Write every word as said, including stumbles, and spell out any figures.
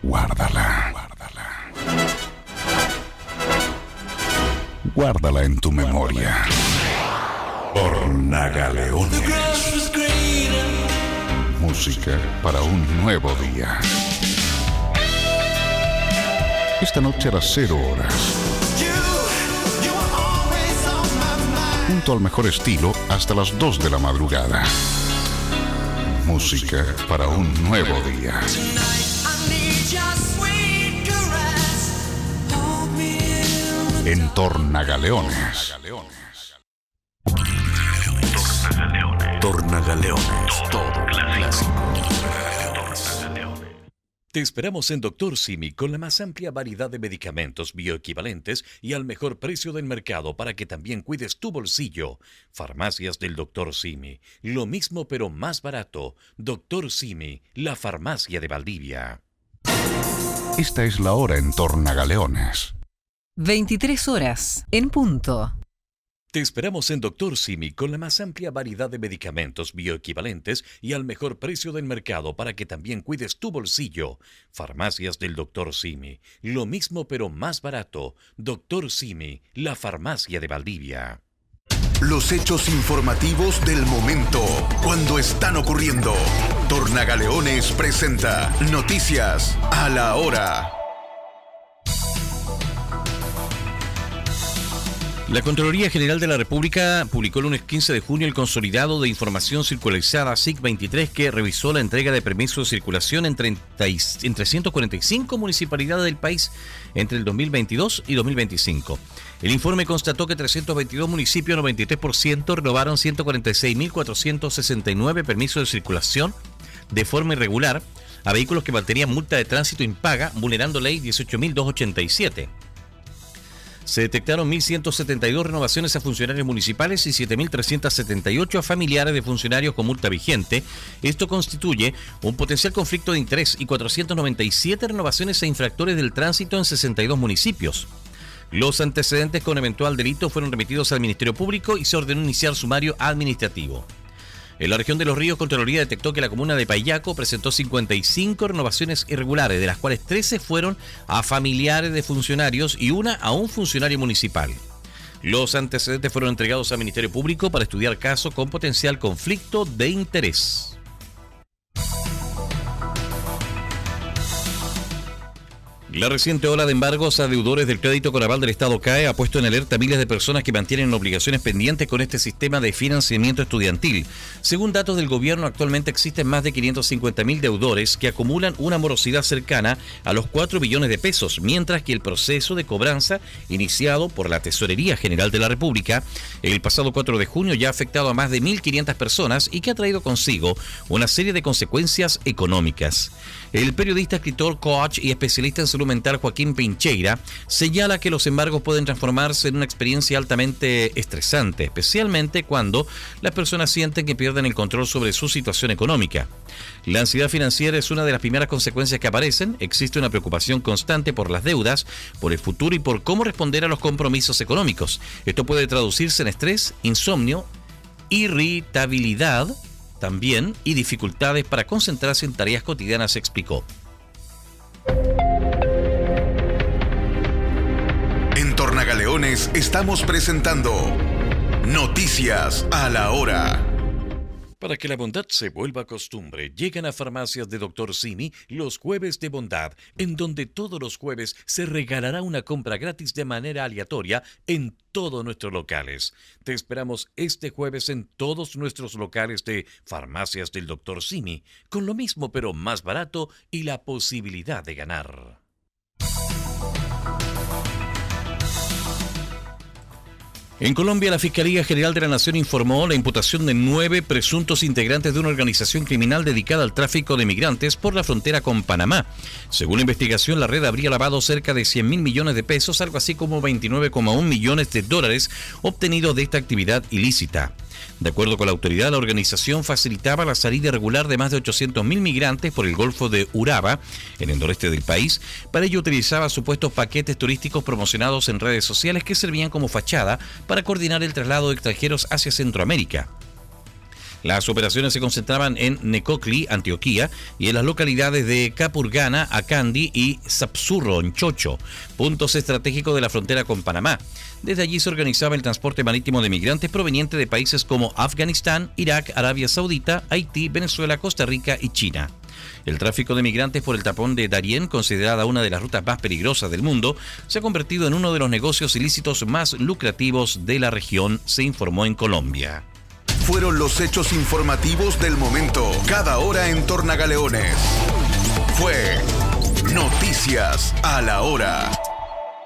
Guárdala. Guárdala. Guárdala en tu memoria. Tornagaleones. Música para un nuevo día. Esta noche a las cero horas. Junto al mejor estilo hasta las dos de la madrugada. Música para un nuevo día. En Tornagaleones. Tornagaleones. Todo clásico. Te esperamos en Doctor Simi con la más amplia variedad de medicamentos bioequivalentes y al mejor precio del mercado para que también cuides tu bolsillo. Farmacias del Doctor Simi. Lo mismo pero más barato. Doctor Simi, la farmacia de Valdivia. Esta es la hora en Tornagaleones. veintitrés horas, en punto. Te esperamos en Doctor Simi con la más amplia variedad de medicamentos bioequivalentes y al mejor precio del mercado para que también cuides tu bolsillo. Farmacias del Doctor Simi. Lo mismo pero más barato. Doctor Simi, la farmacia de Valdivia. Los hechos informativos del momento, cuando están ocurriendo. Tornagaleones presenta Noticias a la Hora. La Contraloría General de la República publicó el lunes quince de junio el consolidado de información circularizada S I C veintitrés que revisó la entrega de permisos de circulación en, treinta y, en trescientas cuarenta y cinco municipalidades del país entre el dos mil veintidós y dos mil veinticinco. El informe constató que trescientos veintidós municipios, noventa y tres por ciento, renovaron ciento cuarenta y seis mil cuatrocientos sesenta y nueve permisos de circulación de forma irregular a vehículos que mantenían multa de tránsito impaga, vulnerando ley dieciocho mil doscientos ochenta y siete. Se detectaron mil ciento setenta y dos renovaciones a funcionarios municipales y siete mil trescientos setenta y ocho a familiares de funcionarios con multa vigente. Esto constituye un potencial conflicto de interés y cuatrocientas noventa y siete renovaciones a infractores del tránsito en sesenta y dos municipios. Los antecedentes con eventual delito fueron remitidos al Ministerio Público y se ordenó iniciar sumario administrativo. En la región de Los Ríos, Contraloría detectó que la comuna de Payaco presentó cincuenta y cinco renovaciones irregulares, de las cuales trece fueron a familiares de funcionarios y una a un funcionario municipal. Los antecedentes fueron entregados al Ministerio Público para estudiar caso con potencial conflicto de interés. La reciente ola de embargos a deudores del crédito con aval del Estado C A E ha puesto en alerta a miles de personas que mantienen obligaciones pendientes con este sistema de financiamiento estudiantil. Según datos del gobierno, actualmente existen más de quinientos cincuenta mil deudores que acumulan una morosidad cercana a los cuatro billones de pesos, mientras que el proceso de cobranza iniciado por la Tesorería General de la República el pasado cuatro de junio ya ha afectado a más de mil quinientas personas y que ha traído consigo una serie de consecuencias económicas. El periodista, escritor, coach y especialista en salud mental Joaquín Pincheira señala que los embargos pueden transformarse en una experiencia altamente estresante, especialmente cuando las personas sienten que pierden el control sobre su situación económica. La ansiedad financiera es una de las primeras consecuencias que aparecen. Existe una preocupación constante por las deudas, por el futuro y por cómo responder a los compromisos económicos. Esto puede traducirse en estrés, insomnio, irritabilidad también y dificultades para concentrarse en tareas cotidianas, explicó. En Tornagaleones estamos presentando Noticias a la Hora. Para que la bondad se vuelva costumbre, llegan a Farmacias de Doctor Simi los jueves de bondad, en donde todos los jueves se regalará una compra gratis de manera aleatoria en todos nuestros locales. Te esperamos este jueves en todos nuestros locales de Farmacias del Doctor Simi, con lo mismo pero más barato y la posibilidad de ganar. En Colombia, la Fiscalía General de la Nación informó la imputación de nueve presuntos integrantes de una organización criminal dedicada al tráfico de migrantes por la frontera con Panamá. Según la investigación, la red habría lavado cerca de cien mil millones de pesos, algo así como veintinueve coma uno millones de dólares obtenidos de esta actividad ilícita. De acuerdo con la autoridad, la organización facilitaba la salida irregular de más de ochocientos mil migrantes por el Golfo de Urabá, en el noreste del país. Para ello utilizaba supuestos paquetes turísticos promocionados en redes sociales que servían como fachada para coordinar el traslado de extranjeros hacia Centroamérica. Las operaciones se concentraban en Necoclí, Antioquía, y en las localidades de Capurgana, Acandi y Sapsurro, en Chocho, puntos estratégicos de la frontera con Panamá. Desde allí se organizaba el transporte marítimo de migrantes provenientes de países como Afganistán, Irak, Arabia Saudita, Haití, Venezuela, Costa Rica y China. El tráfico de migrantes por el tapón de Darién, considerada una de las rutas más peligrosas del mundo, se ha convertido en uno de los negocios ilícitos más lucrativos de la región, se informó en Colombia. Fueron los hechos informativos del momento, cada hora en Tornagaleones. Fue Noticias a la Hora.